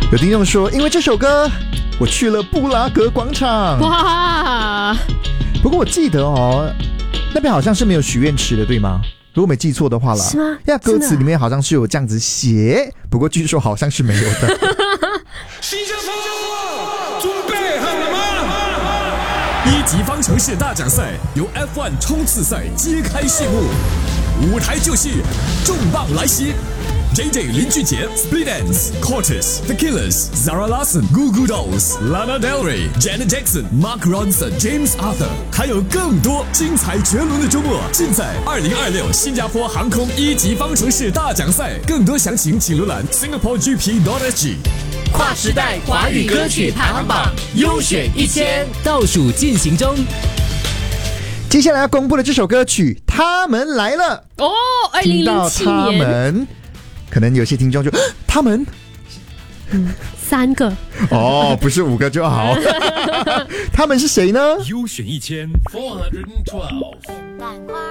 有听众说，因为这首歌，我去了布拉格广场。 哇！ 不过我记得哦，那边好像是没有许愿池的，对吗？如果没记错的话啦， 是吗？ 因为歌词里面好像是有这样子写，不过据说好像是没有的。 新加坡，准备好了吗？ 一级方程式大奖赛由 F1 冲刺赛揭开序幕，舞台就是重磅来袭。JJ 林俊杰、Split Enz、Cortez、The Killers、Zara Larsson、Goo Goo Dolls、Lana Del Rey、Janet Jackson、Mark Ronson、James Arthur， 还有更多精彩绝伦的周末，尽在2026新加坡航空一级方程式大奖赛。更多详情请浏览 SingaporeGP.SG。 跨时代华语歌曲排行榜优选1000倒数进行中。 接下来要公布的这首歌曲，他们来了哦，2007年。 听到他们，可能有些听众就他们 3个哦，不是5个就好。他们是谁呢？ 优选1412。 咸蛋花